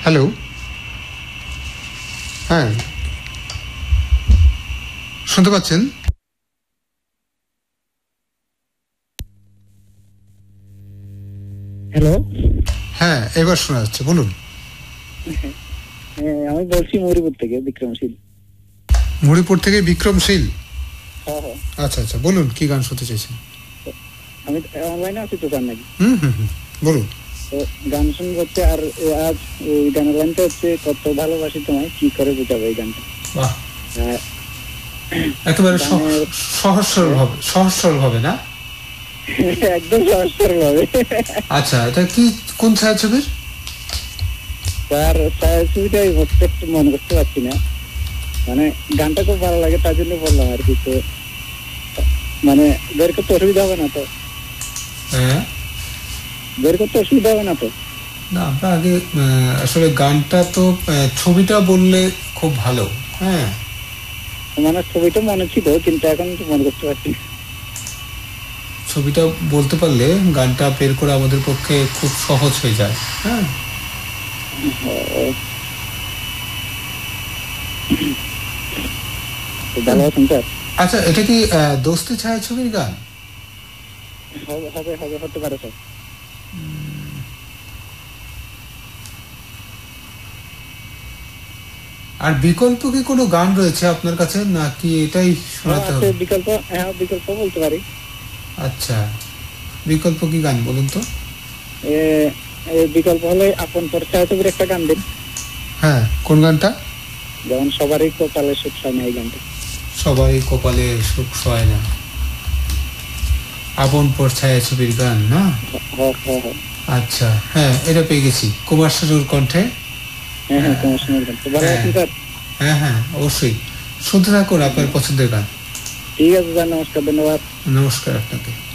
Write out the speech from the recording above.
Hello, হ্যাঁ শুনতে পাচ্ছেন? হ্যালো, হ্যাঁ এবার শোনা যাচ্ছে, বলুন। আমি বলছি মরিপুর থেকে বিক্রমশীল। মরিপুর থেকে বিক্রমশীল। হ্যাঁ হ্যাঁ, আচ্ছা আচ্ছা, বলুন কি গান শুনতে চাইছেন? আমি অনলাইনে আছি তো, জান নাকি? বলুন। তো গান শুনবো হচ্ছে, আর আজ ওই গানের লাইনটা হচ্ছে, কত ভালোবাসি তোমায় কি করে বোঝাবো এই গানটা। বাহ, একেবারে সহজ সরল ভাবে না? একদম সহজ সরল হবে। আচ্ছা, এটা কি কোন ছায়াছবির? তার ছায়াছবিটা এই মুহূর্তে একটু মনে করতে পারছি না, মানে গানটা খুব ভালো লাগে তার জন্য বললাম আর কি। তো মানে বের করতে অসুবিধা হবে না তো? হ্যাঁ, বের করতে অসুবিধা হবে না তো? না, আমরা আগে আসলে গানটা তো ছবিটা বললে খুব ভালো। হ্যাঁ, মানে ছবিটা মনে ছিল কিন্তু এখন তো মনে করতে পারছি না। ছবিটা বলতে পারলে গানটা বের করে আমাদের পক্ষে খুব সহজ হয়ে যায়। হ্যাঁ, ভালো আছেন স্যার? আচ্ছা, এটা কি দোস্তি ছায়াছবির গান? হবে হবে, হতে পারে স্যার। আর বিকল্প কি কোনো গান রয়েছে আপনার কাছে, নাকি এটাই শোনাতে হবে? বিকল্প বলতে পারি। আচ্ছা, বিকল্প কি গান বলুন তো? বিকল্প হলে আপন পর ছায়াছবির একটা গান দিন। হ্যাঁ, কোন গানটা? যেমন সবারই কপালে সুখ হয় না, এই গানটা। সবারই কপালে সুখ হয় না, আপন পর ছায়াছবির গান না? আচ্ছা, হ্যাঁ এটা পেয়ে গেছি, কুমার শানুর কণ্ঠে। হ্যাঁ, কুমার শানুর গান। ভালো আছেন স্যার? হ্যাঁ হ্যাঁ, অবশ্যই শুনতে থাকুন আপনার পছন্দের গান। ঠিক আছে স্যার, নমস্কার, ধন্যবাদ। নমস্কার আপনাকে।